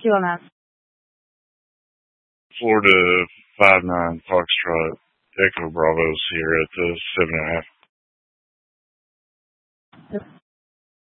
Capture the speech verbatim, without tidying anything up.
you on that? Florida five nine Foxtrot Echo Bravos here at the seven and a half